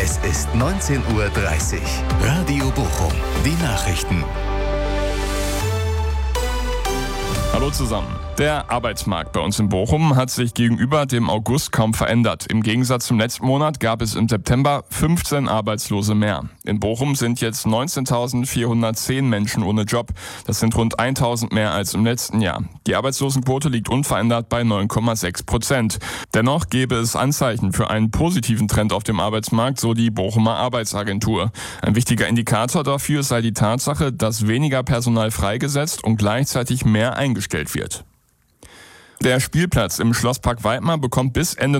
Es ist 19:30 Uhr. Radio Bochum. Die Nachrichten. Hallo zusammen. Der Arbeitsmarkt bei uns in Bochum hat sich gegenüber dem August kaum verändert. Im Gegensatz zum letzten Monat gab es im September 15 Arbeitslose mehr. In Bochum sind jetzt 19.410 Menschen ohne Job. Das sind rund 1.000 mehr als im letzten Jahr. Die Arbeitslosenquote liegt unverändert bei 9,6%. Dennoch gäbe es Anzeichen für einen positiven Trend auf dem Arbeitsmarkt, so die Bochumer Arbeitsagentur. Ein wichtiger Indikator dafür sei die Tatsache, dass weniger Personal freigesetzt und gleichzeitig mehr eingestellt wird. Der Spielplatz im Schlosspark Weidmar bekommt bis Ende